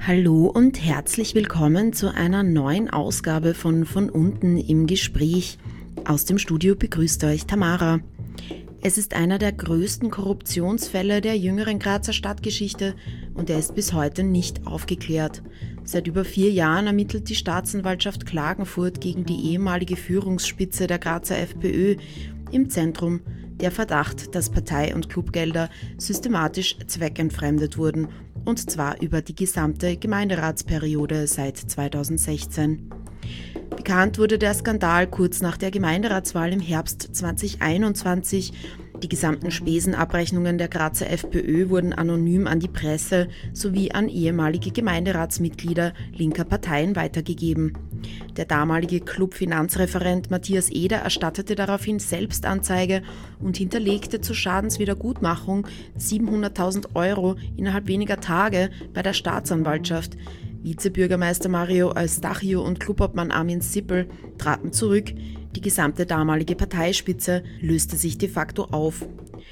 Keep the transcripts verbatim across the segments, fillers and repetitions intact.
Hallo und herzlich willkommen zu einer neuen Ausgabe von Von unten im Gespräch. Aus dem Studio begrüßt euch Tamara. Es ist einer der größten Korruptionsfälle der jüngeren Grazer Stadtgeschichte und er ist bis heute nicht aufgeklärt. Seit über vier Jahren ermittelt die Staatsanwaltschaft Klagenfurt gegen die ehemalige Führungsspitze der Grazer FPÖ. Im Zentrum der Verdacht, dass Partei- und Clubgelder systematisch zweckentfremdet wurden, und zwar über die gesamte Gemeinderatsperiode seit zweitausendsechzehn. Bekannt wurde der Skandal kurz nach der Gemeinderatswahl im Herbst zweitausendeinundzwanzig. Die gesamten Spesenabrechnungen der Grazer FPÖ wurden anonym an die Presse sowie an ehemalige Gemeinderatsmitglieder linker Parteien weitergegeben. Der damalige Clubfinanzreferent Matthias Eder erstattete daraufhin Selbstanzeige und hinterlegte zur Schadenswiedergutmachung siebenhunderttausend Euro innerhalb weniger Tage bei der Staatsanwaltschaft. Vizebürgermeister Mario Eustachio und Clubobmann Armin Sippel traten zurück. Die gesamte damalige Parteispitze löste sich de facto auf.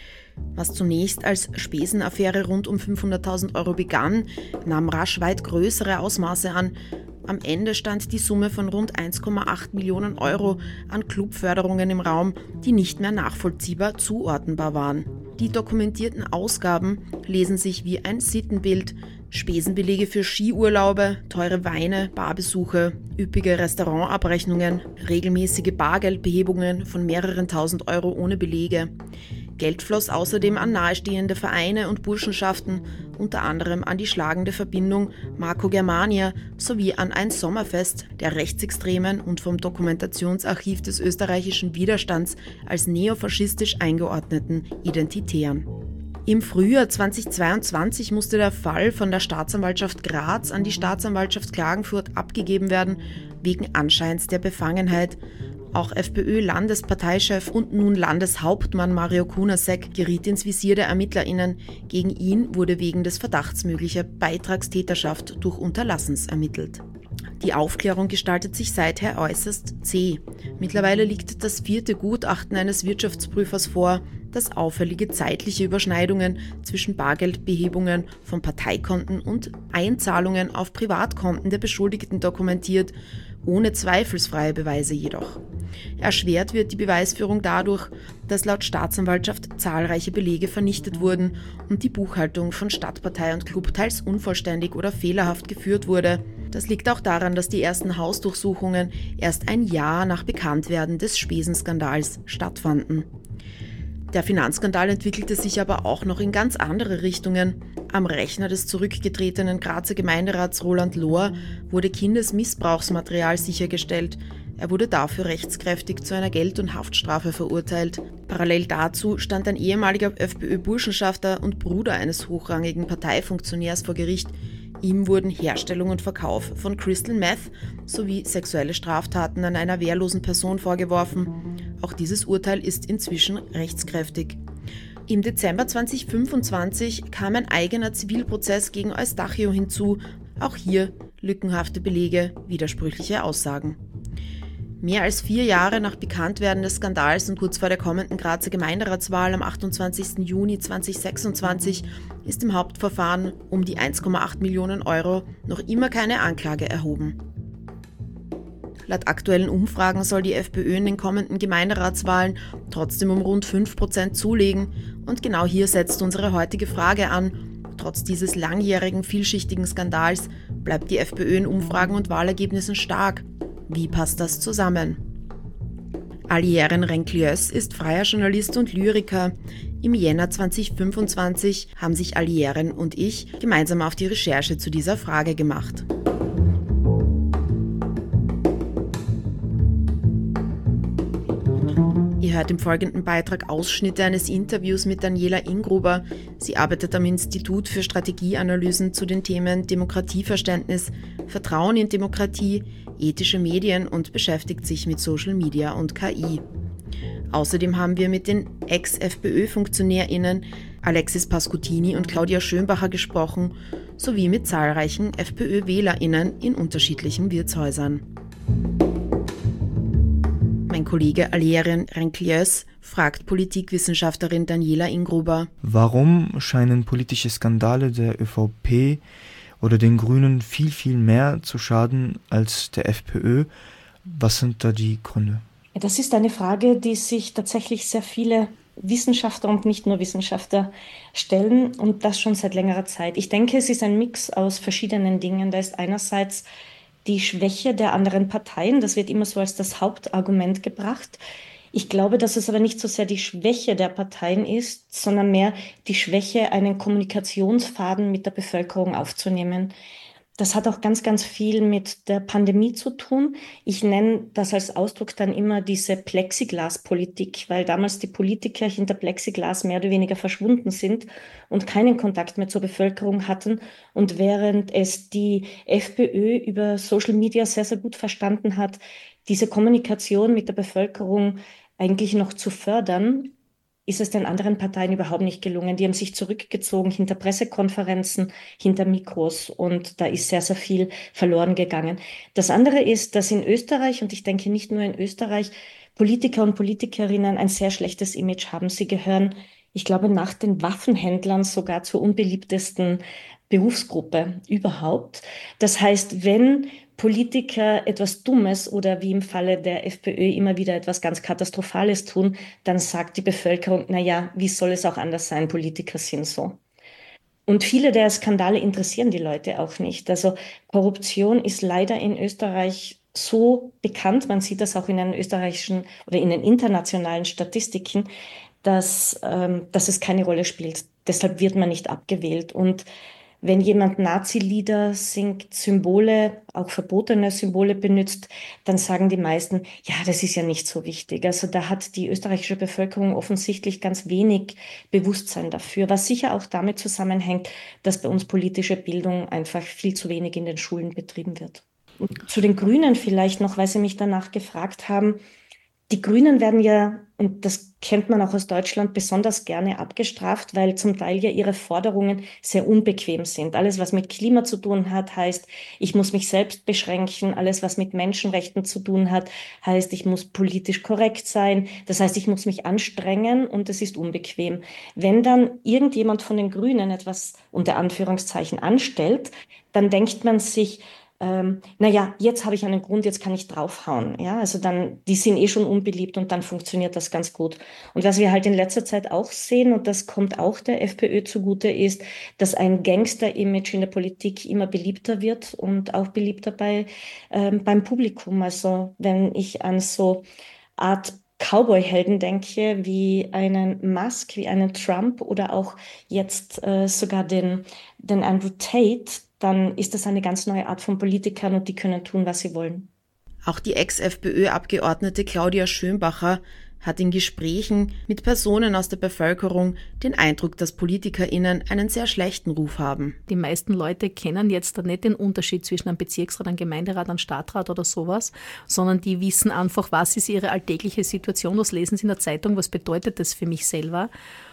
Was zunächst als Spesenaffäre rund um fünfhunderttausend Euro begann, nahm rasch weit größere Ausmaße an. Am Ende stand die Summe von rund eins Komma acht Millionen Euro an Clubförderungen im Raum, die nicht mehr nachvollziehbar zuordnenbar waren. Die dokumentierten Ausgaben lesen sich wie ein Sittenbild. Spesenbelege für Skiurlaube, teure Weine, Barbesuche, üppige Restaurantabrechnungen, regelmäßige Bargeldbehebungen von mehreren tausend Euro ohne Belege. Geld floss außerdem an nahestehende Vereine und Burschenschaften, unter anderem an die schlagende Verbindung Marco Germania sowie an ein Sommerfest der rechtsextremen und vom Dokumentationsarchiv des österreichischen Widerstands als neofaschistisch eingeordneten Identitären. Im Frühjahr zweitausendzweiundzwanzig musste der Fall von der Staatsanwaltschaft Graz an die Staatsanwaltschaft Klagenfurt abgegeben werden, wegen Anscheins der Befangenheit. Auch FPÖ-Landesparteichef und nun Landeshauptmann Mario Kunasek geriet ins Visier der ErmittlerInnen. Gegen ihn wurde wegen des Verdachts möglicher Beitragstäterschaft durch Unterlassens ermittelt. Die Aufklärung gestaltet sich seither äußerst zäh. Mittlerweile liegt das vierte Gutachten eines Wirtschaftsprüfers vor, das auffällige zeitliche Überschneidungen zwischen Bargeldbehebungen von Parteikonten und Einzahlungen auf Privatkonten der Beschuldigten dokumentiert, ohne zweifelsfreie Beweise jedoch. Erschwert wird die Beweisführung dadurch, dass laut Staatsanwaltschaft zahlreiche Belege vernichtet wurden und die Buchhaltung von Stadtpartei und Club teils unvollständig oder fehlerhaft geführt wurde. Das liegt auch daran, dass die ersten Hausdurchsuchungen erst ein Jahr nach Bekanntwerden des Spesenskandals stattfanden. Der Finanzskandal entwickelte sich aber auch noch in ganz andere Richtungen. Am Rechner des zurückgetretenen Grazer Gemeinderats Roland Lohr wurde Kindesmissbrauchsmaterial sichergestellt. Er wurde dafür rechtskräftig zu einer Geld- und Haftstrafe verurteilt. Parallel dazu stand ein ehemaliger FPÖ-Burschenschafter und Bruder eines hochrangigen Parteifunktionärs vor Gericht. Ihm wurden Herstellung und Verkauf von Crystal Meth sowie sexuelle Straftaten an einer wehrlosen Person vorgeworfen. Auch dieses Urteil ist inzwischen rechtskräftig. Im Dezember zweitausendfünfundzwanzig kam ein eigener Zivilprozess gegen Eustachio hinzu. Auch hier lückenhafte Belege, widersprüchliche Aussagen. Mehr als vier Jahre nach Bekanntwerden des Skandals und kurz vor der kommenden Grazer Gemeinderatswahl am achtundzwanzigsten Juni zweitausendsechsundzwanzig ist im Hauptverfahren um die eins Komma acht Millionen Euro noch immer keine Anklage erhoben. Laut aktuellen Umfragen soll die FPÖ in den kommenden Gemeinderatswahlen trotzdem um rund fünf Prozent zulegen. Und genau hier setzt unsere heutige Frage an. Trotz dieses langjährigen, vielschichtigen Skandals bleibt die FPÖ in Umfragen und Wahlergebnissen stark. Wie passt das zusammen? Ali Yeren Renkliös ist freier Journalist und Lyriker. Im Jänner zweitausendfünfundzwanzig haben sich Ali Yeren und ich gemeinsam auf die Recherche zu dieser Frage gemacht. Ihr hört im folgenden Beitrag Ausschnitte eines Interviews mit Daniela Ingruber. Sie arbeitet am Institut für Strategieanalysen zu den Themen Demokratieverständnis, Vertrauen in Demokratie, ethische Medien und beschäftigt sich mit Social Media und K I. Außerdem haben wir mit den Ex-FPÖ-FunktionärInnen Alexis Pascutini und Claudia Schönbacher gesprochen, sowie mit zahlreichen FPÖ-WählerInnen in unterschiedlichen Wirtshäusern. Mein Kollege Ali Yeren Renkliös fragt Politikwissenschaftlerin Daniela Ingruber. Warum scheinen politische Skandale der ÖVP oder den Grünen viel, viel mehr zu schaden als der FPÖ. Was sind da die Gründe? Das ist eine Frage, die sich tatsächlich sehr viele Wissenschaftler und nicht nur Wissenschaftler stellen und das schon seit längerer Zeit. Ich denke, es ist ein Mix aus verschiedenen Dingen. Da ist einerseits die Schwäche der anderen Parteien. Das wird immer so als das Hauptargument gebracht. Ich glaube, dass es aber nicht so sehr die Schwäche der Parteien ist, sondern mehr die Schwäche, einen Kommunikationsfaden mit der Bevölkerung aufzunehmen. Das hat auch ganz, ganz viel mit der Pandemie zu tun. Ich nenne das als Ausdruck dann immer diese Plexiglas-Politik, weil damals die Politiker hinter Plexiglas mehr oder weniger verschwunden sind und keinen Kontakt mehr zur Bevölkerung hatten. Und während es die FPÖ über Social Media sehr, sehr gut verstanden hat, diese Kommunikation mit der Bevölkerung eigentlich noch zu fördern, ist es den anderen Parteien überhaupt nicht gelungen. Die haben sich zurückgezogen hinter Pressekonferenzen, hinter Mikros und da ist sehr, sehr viel verloren gegangen. Das andere ist, dass in Österreich, und ich denke nicht nur in Österreich, Politiker und Politikerinnen ein sehr schlechtes Image haben. Sie gehören, ich glaube, nach den Waffenhändlern sogar zur unbeliebtesten Berufsgruppe überhaupt. Das heißt, wenn Politiker etwas Dummes oder wie im Falle der FPÖ immer wieder etwas ganz Katastrophales tun, dann sagt die Bevölkerung, na ja, wie soll es auch anders sein? Politiker sind so. Und viele der Skandale interessieren die Leute auch nicht. Also Korruption ist leider in Österreich so bekannt, man sieht das auch in den österreichischen oder in den internationalen Statistiken, dass, ähm, dass es keine Rolle spielt. Deshalb wird man nicht abgewählt. Und wenn jemand Nazi-Lieder singt, Symbole, auch verbotene Symbole benutzt, dann sagen die meisten, ja, das ist ja nicht so wichtig. Also da hat die österreichische Bevölkerung offensichtlich ganz wenig Bewusstsein dafür, was sicher auch damit zusammenhängt, dass bei uns politische Bildung einfach viel zu wenig in den Schulen betrieben wird. Und zu den Grünen vielleicht noch, weil Sie mich danach gefragt haben. Die Grünen werden ja, und das kennt man auch aus Deutschland, besonders gerne abgestraft, weil zum Teil ja ihre Forderungen sehr unbequem sind. Alles, was mit Klima zu tun hat, heißt, ich muss mich selbst beschränken. Alles, was mit Menschenrechten zu tun hat, heißt, ich muss politisch korrekt sein. Das heißt, ich muss mich anstrengen und es ist unbequem. Wenn dann irgendjemand von den Grünen etwas unter Anführungszeichen anstellt, dann denkt man sich, Ähm, naja, jetzt habe ich einen Grund, jetzt kann ich draufhauen. Ja, also dann, die sind eh schon unbeliebt und dann funktioniert das ganz gut. Und was wir halt in letzter Zeit auch sehen, und das kommt auch der FPÖ zugute, ist, dass ein Gangster-Image in der Politik immer beliebter wird und auch beliebter bei, ähm, beim Publikum. Also wenn ich an so Art Cowboy-Helden denke, wie einen Musk, wie einen Trump oder auch jetzt äh, sogar den, den Andrew Tate, dann ist das eine ganz neue Art von Politikern und die können tun, was sie wollen. Auch die Ex-FPÖ-Abgeordnete Claudia Schönbacher hat in Gesprächen mit Personen aus der Bevölkerung den Eindruck, dass PolitikerInnen einen sehr schlechten Ruf haben. Die meisten Leute kennen jetzt nicht den Unterschied zwischen einem Bezirksrat, einem Gemeinderat, einem Stadtrat oder sowas, sondern die wissen einfach, was ist ihre alltägliche Situation, was lesen sie in der Zeitung, was bedeutet das für mich selber.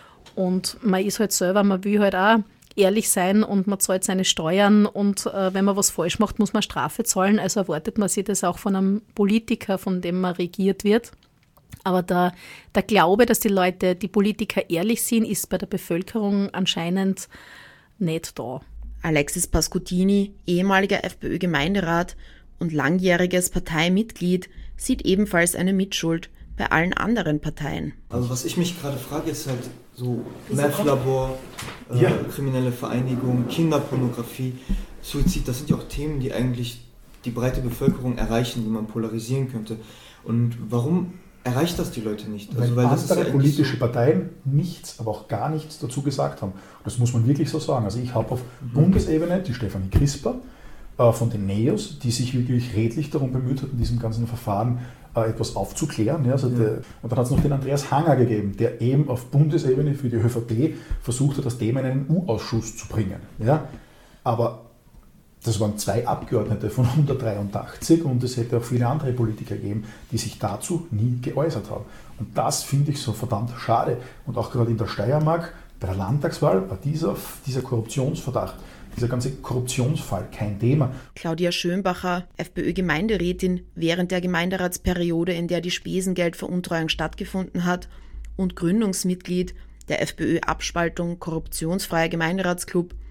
Und man ist halt selber, man will halt auch ehrlich sein und man zahlt seine Steuern und äh, wenn man was falsch macht, muss man Strafe zahlen. Also erwartet man sich das auch von einem Politiker, von dem man regiert wird. Aber der, der Glaube, dass die Leute, die Politiker ehrlich sind, ist bei der Bevölkerung anscheinend nicht da. Alexis Pascuttini, ehemaliger FPÖ-Gemeinderat und langjähriges Parteimitglied, sieht ebenfalls eine Mitschuld bei allen anderen Parteien. Also was ich mich gerade frage, ist halt so Meth-Labor, äh, ja. kriminelle Vereinigung, Kinderpornografie, Suizid, das sind ja auch Themen, die eigentlich die breite Bevölkerung erreichen, die man polarisieren könnte. Und warum erreicht das die Leute nicht? Also, weil, weil das andere ja politische so Parteien nichts, aber auch gar nichts dazu gesagt haben. Das muss man wirklich so sagen. Also ich habe auf mhm. Bundesebene die Stefanie Crisper äh, von den NEOS, die sich wirklich redlich darum bemüht hat, in diesem ganzen Verfahren äh, etwas aufzuklären. Ja, also ja. Der, und dann hat es noch den Andreas Hanger gegeben, der eben auf Bundesebene für die ÖVP versucht hat, das Thema in einen U Ausschuss zu bringen. Ja? Aber das waren zwei Abgeordnete von hundertdreiundachtzig und es hätte auch viele andere Politiker gegeben, die sich dazu nie geäußert haben. Und das finde ich so verdammt schade. Und auch gerade in der Steiermark, bei der Landtagswahl, war dieser, dieser Korruptionsverdacht, dieser ganze Korruptionsfall kein Thema. Claudia Schönbacher, FPÖ-Gemeinderätin während der Gemeinderatsperiode, in der die Spesengeldveruntreuung stattgefunden hat, und Gründungsmitglied der FPÖ-Abspaltung Korruptionsfreier Gemeinderatsclub,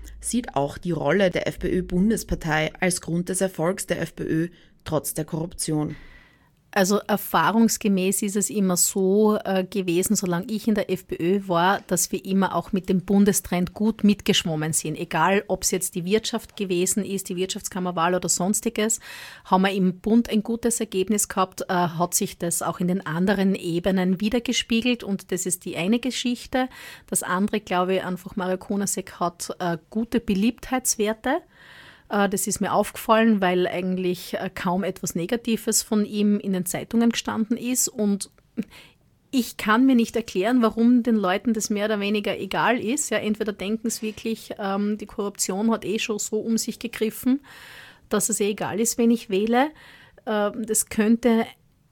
sieht auch die Rolle der FPÖ-Bundespartei als Grund des Erfolgs der FPÖ trotz der Korruption. Also erfahrungsgemäß ist es immer so äh, gewesen, solange ich in der FPÖ war, dass wir immer auch mit dem Bundestrend gut mitgeschwommen sind. Egal, ob es jetzt die Wirtschaft gewesen ist, die Wirtschaftskammerwahl oder sonstiges, haben wir im Bund ein gutes Ergebnis gehabt, äh, hat sich das auch in den anderen Ebenen wiedergespiegelt und das ist die eine Geschichte. Das andere, glaube ich, einfach Mario Konasek hat äh, gute Beliebtheitswerte. Das ist mir aufgefallen, weil eigentlich kaum etwas Negatives von ihm in den Zeitungen gestanden ist. Und ich kann mir nicht erklären, warum den Leuten das mehr oder weniger egal ist. Ja, entweder denken es wirklich, ähm, die Korruption hat eh schon so um sich gegriffen, dass es eh egal ist, wen ich wähle. Ähm, das könnte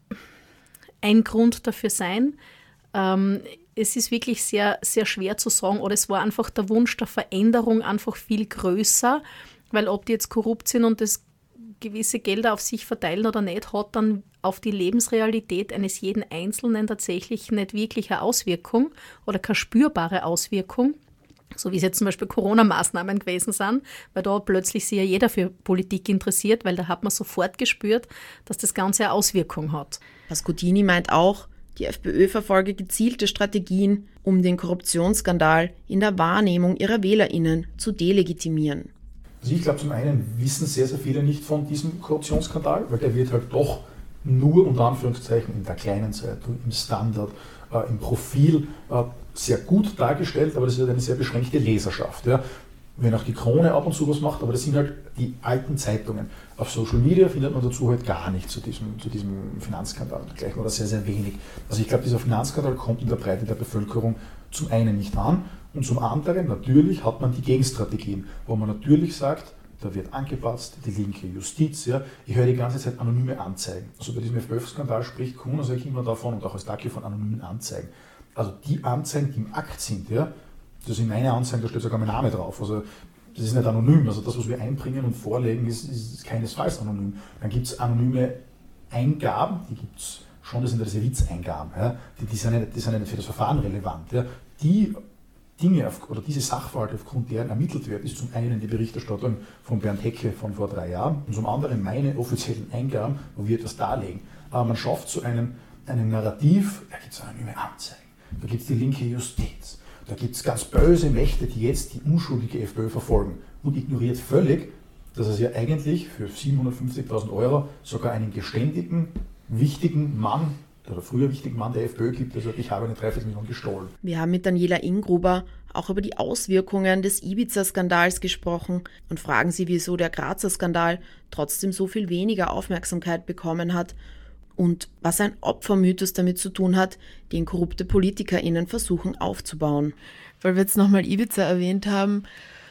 ein Grund dafür sein. Ähm, es ist wirklich sehr, sehr schwer zu sagen. Oder es war einfach der Wunsch der Veränderung einfach viel größer. Weil ob die jetzt korrupt sind und das gewisse Gelder auf sich verteilen oder nicht, hat dann auf die Lebensrealität eines jeden Einzelnen tatsächlich nicht wirklich eine Auswirkung oder keine spürbare Auswirkung, so wie es jetzt zum Beispiel Corona-Maßnahmen gewesen sind, weil da plötzlich sich ja jeder für Politik interessiert, weil da hat man sofort gespürt, dass das Ganze eine Auswirkung hat. Pascutini meint auch, die FPÖ verfolge gezielte Strategien, um den Korruptionsskandal in der Wahrnehmung ihrer WählerInnen zu delegitimieren. Also ich glaube, zum einen wissen sehr, sehr viele nicht von diesem Korruptionsskandal, weil der wird halt doch nur unter Anführungszeichen in der kleinen Zeitung, im Standard, äh, im Profil äh, sehr gut dargestellt, aber das ist halt eine sehr beschränkte Leserschaft. Ja. Wenn auch die Krone ab und zu was macht, aber das sind halt die alten Zeitungen. Auf Social Media findet man dazu halt gar nichts zu diesem, zu diesem Finanzskandal, gleich oder sehr, sehr wenig. Also ich glaube, dieser Finanzskandal kommt in der Breite der Bevölkerung zum einen nicht an, und zum anderen, natürlich hat man die Gegenstrategien, wo man natürlich sagt, da wird angepasst, die linke Justiz. Ja. Ich höre die ganze Zeit anonyme Anzeigen. Also bei diesem F fünf-Skandal spricht Konasek immer davon und auch als Dackel von anonymen Anzeigen. Also die Anzeigen, die im Akt sind, ja, das sind meine Anzeigen, da steht sogar mein Name drauf. Also das ist nicht anonym. Also das, was wir einbringen und vorlegen, ist, ist keinesfalls anonym. Dann gibt es anonyme Eingaben, die gibt es schon, das sind diese Witzeingaben. Ja. Die, die, sind nicht, die sind nicht für das Verfahren relevant. Ja. Die Dinge auf, oder diese Sachverhalte, aufgrund deren ermittelt wird, ist zum einen die Berichterstattung von Bernd Hecke von vor drei Jahren und zum anderen meine offiziellen Eingaben, wo wir etwas darlegen. Aber man schafft so einen, einen Narrativ, da gibt es anonyme Anzeigen, da gibt es die linke Justiz, da gibt es ganz böse Mächte, die jetzt die unschuldige FPÖ verfolgen und ignoriert völlig, dass es ja eigentlich für siebenhundertfünfzigtausend Euro sogar einen geständigen, wichtigen Mann oder früher wichtigen Mann der FPÖ gibt, der sagt, ich habe eine Dreiviertelmillion gestohlen. Wir haben mit Daniela Ingruber auch über die Auswirkungen des Ibiza-Skandals gesprochen und fragen sie, wieso der Grazer Skandal trotzdem so viel weniger Aufmerksamkeit bekommen hat und was ein Opfermythos damit zu tun hat, den korrupte PolitikerInnen versuchen aufzubauen. Weil wir jetzt nochmal Ibiza erwähnt haben,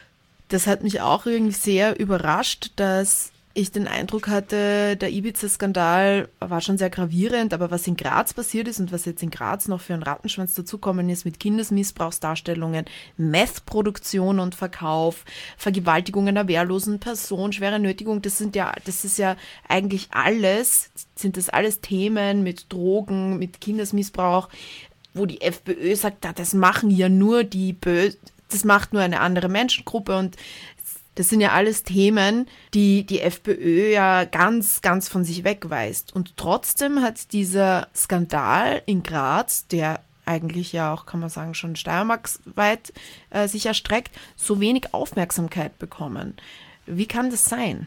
das hat mich auch irgendwie sehr überrascht, dass ich den Eindruck hatte, der Ibiza-Skandal war schon sehr gravierend, aber was in Graz passiert ist und was jetzt in Graz noch für einen Rattenschwanz dazukommen ist mit Kindesmissbrauchsdarstellungen, Meth-Produktion und Verkauf, Vergewaltigung einer wehrlosen Person, schwere Nötigung, das sind ja, das ist ja eigentlich alles, sind das alles Themen mit Drogen, mit Kindesmissbrauch, wo die FPÖ sagt, das machen ja nur die Bö- das macht nur eine andere Menschengruppe und das sind ja alles Themen, die die FPÖ ja ganz, ganz von sich wegweist. Und trotzdem hat dieser Skandal in Graz, der eigentlich ja auch, kann man sagen, schon steiermarksweit äh, sich erstreckt, so wenig Aufmerksamkeit bekommen. Wie kann das sein?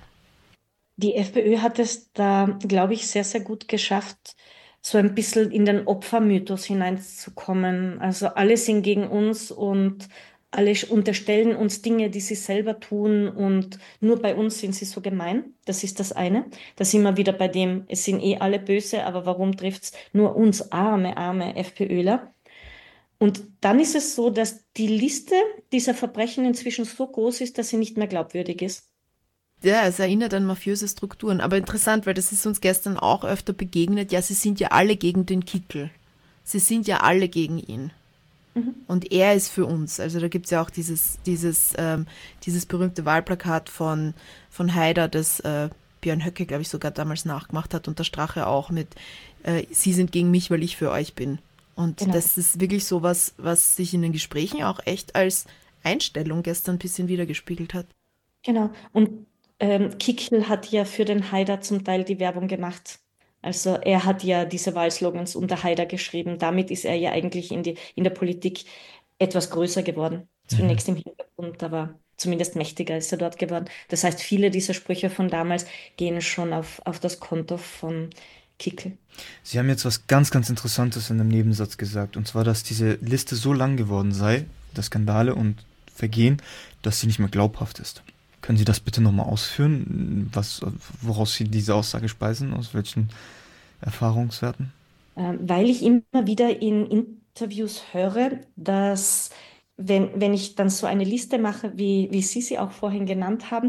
Die FPÖ hat es da, glaube ich, sehr, sehr gut geschafft, so ein bisschen in den Opfermythos hineinzukommen. Also alle sind gegen uns und alle unterstellen uns Dinge, die sie selber tun und nur bei uns sind sie so gemein. Das ist das eine. Da sind wir wieder bei dem, es sind eh alle böse, aber warum trifft es nur uns arme, arme FPÖler? Und dann ist es so, dass die Liste dieser Verbrechen inzwischen so groß ist, dass sie nicht mehr glaubwürdig ist. Ja, es erinnert an mafiöse Strukturen. Aber interessant, weil das ist uns gestern auch öfter begegnet. Ja, sie sind ja alle gegen den Kickel. Sie sind ja alle gegen ihn. Und er ist für uns. Also da gibt es ja auch dieses, dieses, ähm, dieses berühmte Wahlplakat von, von Haider, das äh, Björn Höcke, glaube ich, sogar damals nachgemacht hat und der Strache auch mit äh, Sie sind gegen mich, weil ich für euch bin. Und genau. Das ist wirklich sowas, was sich in den Gesprächen auch echt als, Einstellung gestern ein bisschen wiedergespiegelt hat. Genau. Und ähm, Kickl hat ja für den Haider zum Teil die Werbung gemacht. Also er hat ja diese Wahlslogans unter Haider geschrieben. Damit ist er ja eigentlich in, die, in der Politik etwas größer geworden. Zunächst im Hintergrund, aber zumindest mächtiger ist er dort geworden. Das heißt, viele dieser Sprüche von damals gehen schon auf, auf das Konto von Kickl. Sie haben jetzt was ganz, ganz Interessantes in einem Nebensatz gesagt, und zwar, dass diese Liste so lang geworden sei, der Skandale und Vergehen, dass sie nicht mehr glaubhaft ist. Können Sie das bitte nochmal ausführen, was, woraus Sie diese Aussage speisen, aus welchen Erfahrungswerten? Ähm, weil ich immer wieder in Interviews höre, dass, wenn, wenn ich dann so eine Liste mache, wie, wie Sie sie auch vorhin genannt haben,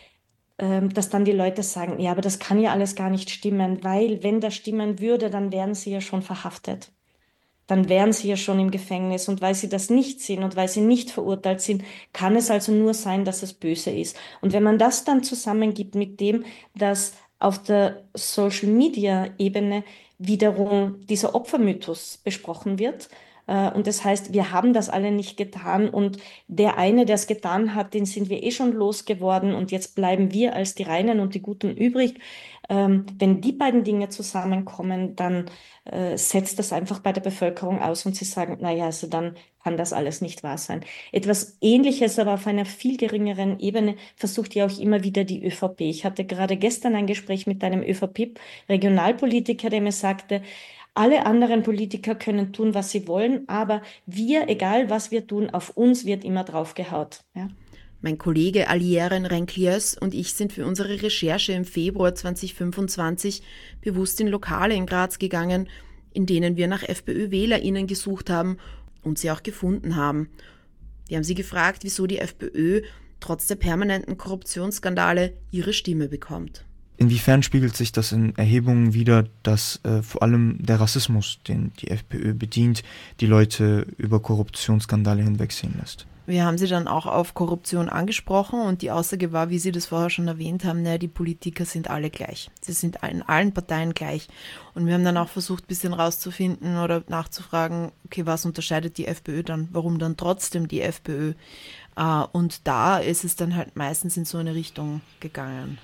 ähm, dass dann die Leute sagen, ja, aber das kann ja alles gar nicht stimmen, weil wenn das stimmen würde, dann wären sie ja schon verhaftet. Dann wären sie ja schon im Gefängnis. Und weil sie das nicht sind und weil sie nicht verurteilt sind, kann es also nur sein, dass es böse ist. Und wenn man das dann zusammengibt mit dem, dass auf der Social-Media-Ebene wiederum dieser Opfermythos besprochen wird, äh, und das heißt, wir haben das alle nicht getan und der eine, der es getan hat, den sind wir eh schon losgeworden und jetzt bleiben wir als die Reinen und die Guten übrig. Ähm, wenn die beiden Dinge zusammenkommen, dann äh, setzt das einfach bei der Bevölkerung aus und sie sagen, naja, also dann kann das alles nicht wahr sein. Etwas Ähnliches, aber auf einer viel geringeren Ebene versucht ja auch immer wieder die ÖVP. Ich hatte gerade gestern ein Gespräch mit einem ÖVP-Regionalpolitiker, der mir sagte, alle anderen Politiker können tun, was sie wollen, aber wir, egal was wir tun, auf uns wird immer draufgehaut. Ja. Mein Kollege Alieren Renklius und ich sind für unsere Recherche im Februar zweitausendfünfundzwanzig bewusst in Lokale in Graz gegangen, in denen wir nach FPÖ-WählerInnen gesucht haben und sie auch gefunden haben. Wir haben sie gefragt, wieso die FPÖ trotz der permanenten Korruptionsskandale ihre Stimme bekommt. Inwiefern spiegelt sich das in Erhebungen wider, dass äh, vor allem der Rassismus, den die FPÖ bedient, die Leute über Korruptionsskandale hinwegsehen lässt? Wir haben sie dann auch auf Korruption angesprochen und die Aussage war, wie Sie das vorher schon erwähnt haben, naja, die Politiker sind alle gleich. Sie sind in allen Parteien gleich. Und wir haben dann auch versucht, ein bisschen rauszufinden oder nachzufragen, okay, was unterscheidet die FPÖ dann, warum dann trotzdem die FPÖ? Und da ist es dann halt meistens in so eine Richtung gegangen.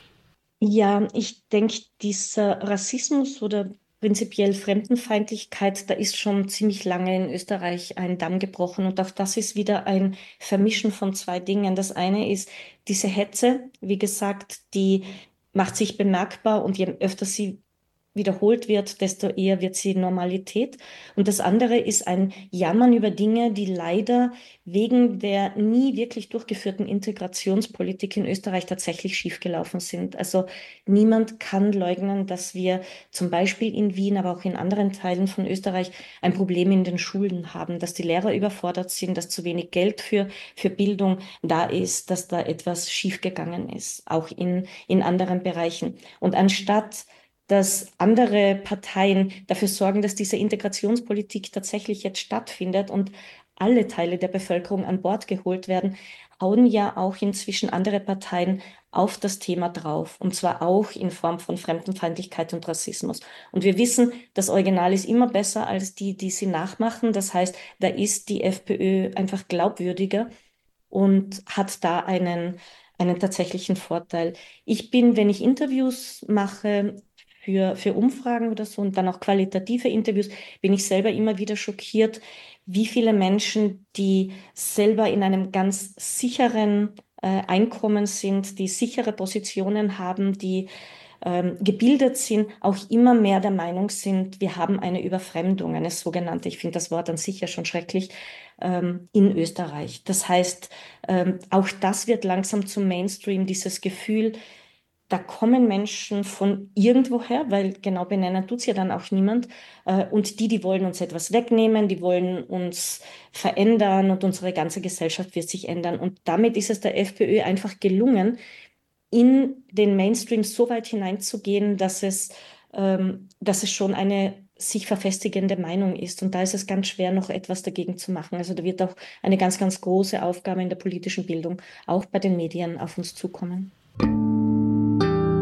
Ja, ich denke, dieser Rassismus oder prinzipiell Fremdenfeindlichkeit, da ist schon ziemlich lange in Österreich ein Damm gebrochen und auch das ist wieder ein Vermischen von zwei Dingen. Das eine ist diese Hetze, wie gesagt, die macht sich bemerkbar und je öfter sie wiederholt wird, desto eher wird sie Normalität. Und das andere ist ein Jammern über Dinge, die leider wegen der nie wirklich durchgeführten Integrationspolitik in Österreich tatsächlich schiefgelaufen sind. Also niemand kann leugnen, dass wir zum Beispiel in Wien, aber auch in anderen Teilen von Österreich ein Problem in den Schulen haben, dass die Lehrer überfordert sind, dass zu wenig Geld für, für Bildung da ist, dass da etwas schiefgegangen ist, auch in, in anderen Bereichen. Und anstatt dass andere Parteien dafür sorgen, dass diese Integrationspolitik tatsächlich jetzt stattfindet und alle Teile der Bevölkerung an Bord geholt werden, hauen ja auch inzwischen andere Parteien auf das Thema drauf. Und zwar auch in Form von Fremdenfeindlichkeit und Rassismus. Und wir wissen, das Original ist immer besser als die, die sie nachmachen. Das heißt, da ist die FPÖ einfach glaubwürdiger und hat da einen, einen tatsächlichen Vorteil. Ich bin, wenn ich Interviews mache, Für, für Umfragen oder so und dann auch qualitative Interviews, bin ich selber immer wieder schockiert, wie viele Menschen, die selber in einem ganz sicheren äh, Einkommen sind, die sichere Positionen haben, die ähm, gebildet sind, auch immer mehr der Meinung sind, wir haben eine Überfremdung, eine sogenannte, ich finde das Wort an sich ja schon schrecklich, ähm, in Österreich. Das heißt, ähm, auch das wird langsam zum Mainstream, dieses Gefühl, da kommen Menschen von irgendwoher, weil genau benennen tut es ja dann auch niemand. Und die, die wollen uns etwas wegnehmen, die wollen uns verändern und unsere ganze Gesellschaft wird sich ändern. Und damit ist es der FPÖ einfach gelungen, in den Mainstream so weit hineinzugehen, dass es, ähm, dass es schon eine sich verfestigende Meinung ist. Und da ist es ganz schwer, noch etwas dagegen zu machen. Also da wird auch eine ganz, ganz große Aufgabe in der politischen Bildung, auch bei den Medien, auf uns zukommen.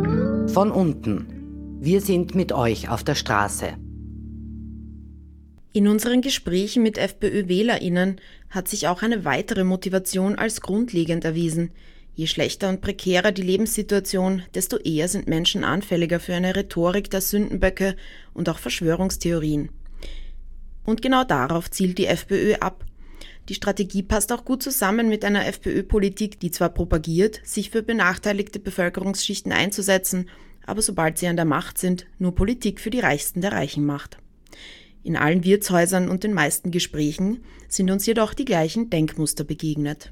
Von unten. Wir sind mit euch auf der Straße. In unseren Gesprächen mit FPÖ-WählerInnen hat sich auch eine weitere Motivation als grundlegend erwiesen. Je schlechter und prekärer die Lebenssituation, desto eher sind Menschen anfälliger für eine Rhetorik der Sündenböcke und auch Verschwörungstheorien. Und genau darauf zielt die FPÖ ab. Die Strategie passt auch gut zusammen mit einer FPÖ-Politik, die zwar propagiert, sich für benachteiligte Bevölkerungsschichten einzusetzen, aber sobald sie an der Macht sind, nur Politik für die Reichsten der Reichen macht. In allen Wirtshäusern und den meisten Gesprächen sind uns jedoch die gleichen Denkmuster begegnet.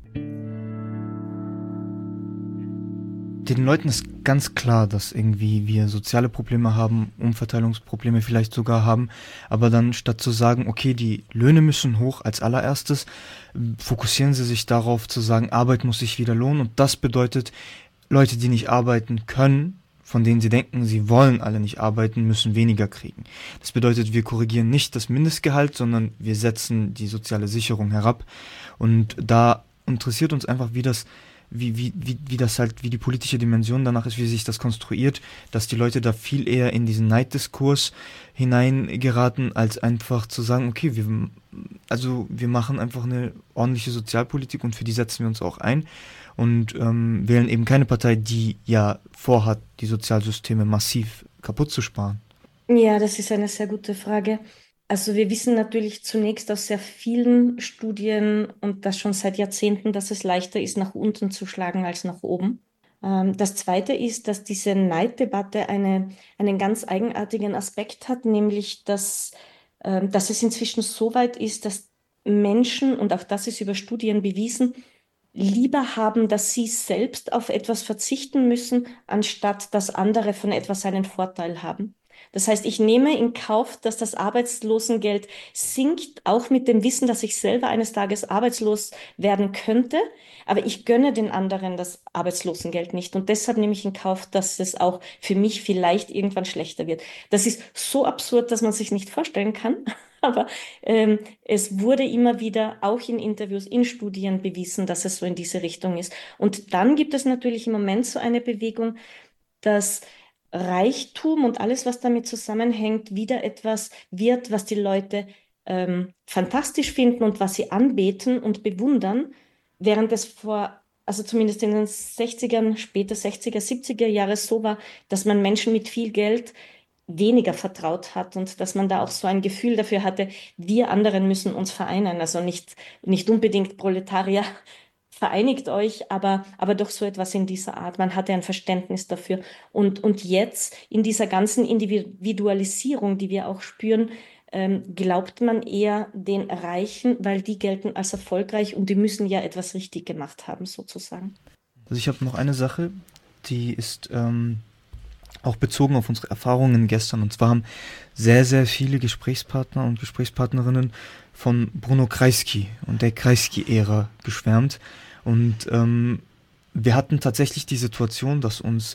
Den Leuten ist ganz klar, dass irgendwie wir soziale Probleme haben, Umverteilungsprobleme vielleicht sogar haben, aber dann statt zu sagen, okay, die Löhne müssen hoch als allererstes, fokussieren sie sich darauf zu sagen, Arbeit muss sich wieder lohnen, und das bedeutet, Leute, die nicht arbeiten können, von denen sie denken, sie wollen alle nicht arbeiten, müssen weniger kriegen. Das bedeutet, wir korrigieren nicht das Mindestgehalt, sondern wir setzen die soziale Sicherung herab. Und da interessiert uns einfach, wie das, wie, wie, wie, wie das halt, wie die politische Dimension danach ist, wie sich das konstruiert, dass die Leute da viel eher in diesen Neiddiskurs hineingeraten, als einfach zu sagen, okay, wir, also wir machen einfach eine ordentliche Sozialpolitik und für die setzen wir uns auch ein. Und ähm, wählen eben keine Partei, die ja vorhat, die Sozialsysteme massiv kaputt zu sparen. Ja, das ist eine sehr gute Frage. Also wir wissen natürlich zunächst aus sehr vielen Studien und das schon seit Jahrzehnten, dass es leichter ist, nach unten zu schlagen als nach oben. Ähm, das Zweite ist, dass diese Neiddebatte eine, einen ganz eigenartigen Aspekt hat, nämlich dass, ähm, dass es inzwischen so weit ist, dass Menschen, und auch das ist über Studien bewiesen, lieber haben, dass sie selbst auf etwas verzichten müssen, anstatt dass andere von etwas einen Vorteil haben. Das heißt, ich nehme in Kauf, dass das Arbeitslosengeld sinkt, auch mit dem Wissen, dass ich selber eines Tages arbeitslos werden könnte, aber ich gönne den anderen das Arbeitslosengeld nicht und deshalb nehme ich in Kauf, dass es auch für mich vielleicht irgendwann schlechter wird. Das ist so absurd, dass man sich nicht vorstellen kann. Aber ähm, es wurde immer wieder auch in Interviews, in Studien bewiesen, dass es so in diese Richtung ist. Und dann gibt es natürlich im Moment so eine Bewegung, dass Reichtum und alles, was damit zusammenhängt, wieder etwas wird, was die Leute ähm, fantastisch finden und was sie anbeten und bewundern, während es vor, also zumindest in den sechzigern, später sechziger, siebziger Jahre so war, dass man Menschen mit viel Geld weniger vertraut hat und dass man da auch so ein Gefühl dafür hatte, wir anderen müssen uns vereinen, also nicht, nicht unbedingt Proletarier, vereinigt euch, aber, aber doch so etwas in dieser Art. Man hatte ein Verständnis dafür. Und, und jetzt in dieser ganzen Individualisierung, die wir auch spüren, ähm, glaubt man eher den Reichen, weil die gelten als erfolgreich und die müssen ja etwas richtig gemacht haben, sozusagen. Also ich habe noch eine Sache, die ist ähm, auch bezogen auf unsere Erfahrungen gestern. Und zwar haben sehr, sehr viele Gesprächspartner und Gesprächspartnerinnen von Bruno Kreisky und der Kreisky-Ära geschwärmt. Und ähm, wir hatten tatsächlich die Situation, dass uns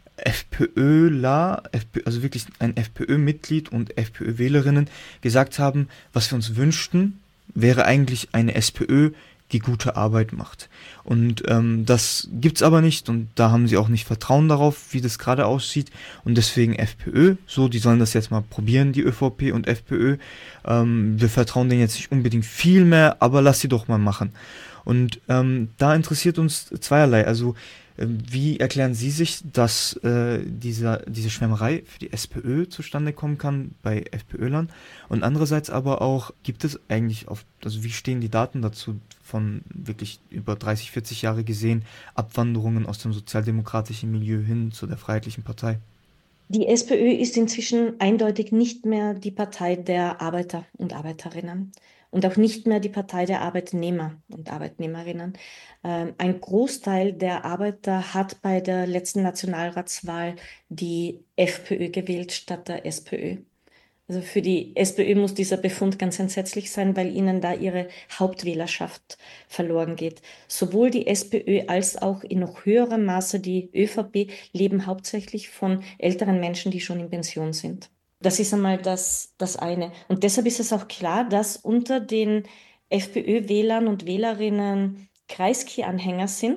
FPÖler, FPÖ, also wirklich ein FPÖ-Mitglied und FPÖ-Wählerinnen gesagt haben, was wir uns wünschten, wäre eigentlich eine SPÖ, die gute Arbeit macht. Und ähm, das gibt's aber nicht und da haben sie auch nicht Vertrauen darauf, wie das gerade aussieht und deswegen FPÖ, so, die sollen das jetzt mal probieren, die ÖVP und FPÖ. Ähm, wir vertrauen denen jetzt nicht unbedingt viel mehr, aber lass sie doch mal machen. Und ähm, da interessiert uns zweierlei, also wie erklären Sie sich, dass äh, dieser, diese Schwärmerei für die SPÖ zustande kommen kann bei FPÖlern? Und andererseits aber auch, gibt es eigentlich, auf, also wie stehen die Daten dazu von wirklich über dreißig, vierzig Jahre gesehen, Abwanderungen aus dem sozialdemokratischen Milieu hin zu der Freiheitlichen Partei? Die SPÖ ist inzwischen eindeutig nicht mehr die Partei der Arbeiter und Arbeiterinnen und auch nicht mehr die Partei der Arbeitnehmer und Arbeitnehmerinnen. Ähm, ein Großteil der Arbeiter hat bei der letzten Nationalratswahl die FPÖ gewählt statt der SPÖ. Also für die SPÖ muss dieser Befund ganz entsetzlich sein, weil ihnen da ihre Hauptwählerschaft verloren geht. Sowohl die SPÖ als auch in noch höherem Maße die ÖVP leben hauptsächlich von älteren Menschen, die schon in Pension sind. Das ist einmal das, das eine. Und deshalb ist es auch klar, dass unter den FPÖ-Wählern und Wählerinnen Kreisky-Anhänger sind.